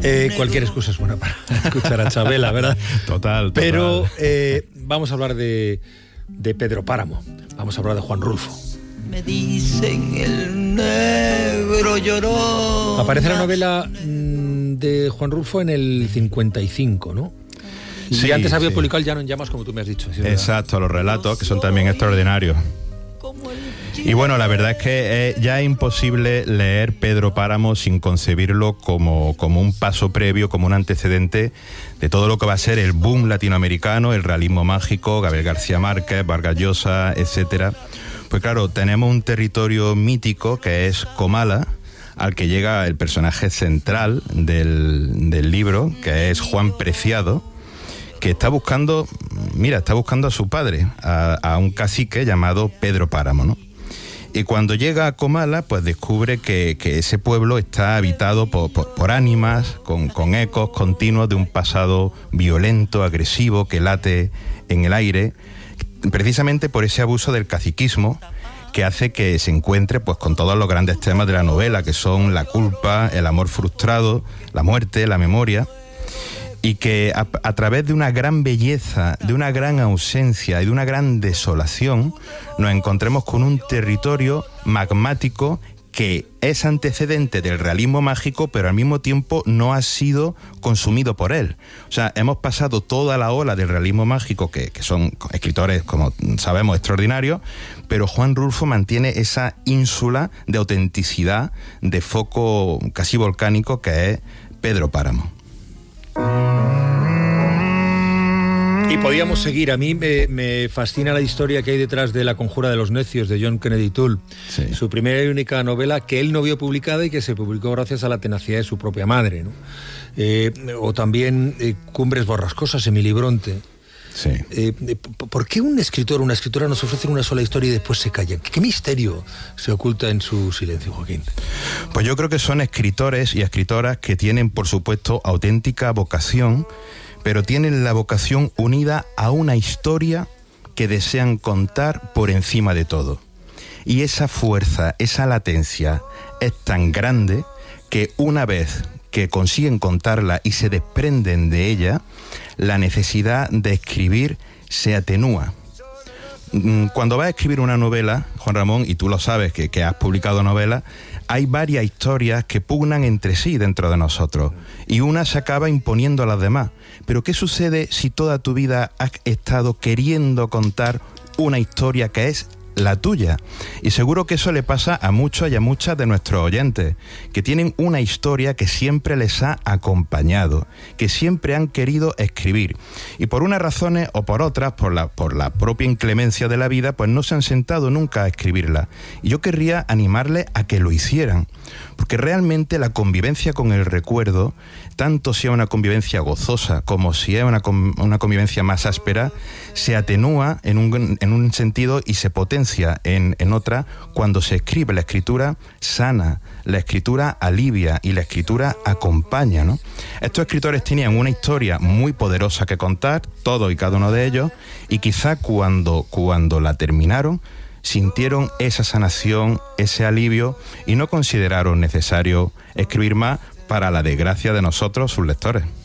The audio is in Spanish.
Cualquier excusa es buena para escuchar a Chabela, ¿verdad? Total. Pero vamos a hablar de Pedro Páramo, vamos a hablar de Juan Rulfo. Me dicen el negro llorón. Aparece la novela de Juan Rulfo en el 55, ¿no? Y sí, antes había sí. publicado El llano en llamas, como tú me has dicho. ¿Sí, exacto, los relatos, que son también extraordinarios. Y bueno, la verdad es que ya es imposible leer Pedro Páramo sin concebirlo como un paso previo, como un antecedente de todo lo que va a ser el boom latinoamericano, el realismo mágico, Gabriel García Márquez, Vargas Llosa, etcétera. Pues claro, tenemos un territorio mítico que es Comala, al que llega el personaje central del libro, que es Juan Preciado, que está buscando a su padre, a un cacique llamado Pedro Páramo, ¿no? Y cuando llega a Comala, pues descubre que ese pueblo está habitado por ánimas, con ecos continuos de un pasado violento, agresivo, que late en el aire, precisamente por ese abuso del caciquismo, que hace que se encuentre pues con todos los grandes temas de la novela, que son la culpa, el amor frustrado, la muerte, la memoria, y que a través de una gran belleza, de una gran ausencia y de una gran desolación, nos encontremos con un territorio magmático que es antecedente del realismo mágico, pero al mismo tiempo no ha sido consumido por él. O sea, hemos pasado toda la ola del realismo mágico, que son escritores, como sabemos, extraordinarios, pero Juan Rulfo mantiene esa ínsula de autenticidad, de foco casi volcánico, que es Pedro Páramo. Y podíamos seguir. A mí me fascina la historia que hay detrás de La conjura de los necios, de John Kennedy Toole. Sí. Su primera y única novela que él no vio publicada y que se publicó gracias a la tenacidad de su propia madre, ¿no? O también Cumbres borrascosas, Emily Bronte. Sí. ¿Por qué un escritor o una escritora nos ofrecen una sola historia y después se callan? ¿Qué misterio se oculta en su silencio, Joaquín? Pues yo creo que son escritores y escritoras que tienen, por supuesto, auténtica vocación, pero tienen la vocación unida a una historia que desean contar por encima de todo. Y esa fuerza, esa latencia es tan grande que una vez que consiguen contarla y se desprenden de ella, la necesidad de escribir se atenúa. Cuando vas a escribir una novela, Juan Ramón, y tú lo sabes que has publicado novelas, hay varias historias que pugnan entre sí dentro de nosotros y una se acaba imponiendo a las demás. Pero ¿qué sucede si toda tu vida has estado queriendo contar una historia que es la tuya? Y seguro que eso le pasa a muchos y a muchas de nuestros oyentes, que tienen una historia que siempre les ha acompañado, que siempre han querido escribir, y por unas razones o por otras, por la propia inclemencia de la vida, pues no se han sentado nunca a escribirla. Y yo querría animarles a que lo hicieran, porque realmente la convivencia con el recuerdo, tanto sea una convivencia gozosa como si es una convivencia más áspera, se atenúa en un sentido y se potencia en otra cuando se escribe. La escritura sana, la escritura alivia y la escritura acompaña, ¿no? Estos escritores tenían una historia muy poderosa que contar, todos y cada uno de ellos, y quizá cuando la terminaron, sintieron esa sanación, ese alivio, y no consideraron necesario escribir más para la desgracia de nosotros, sus lectores.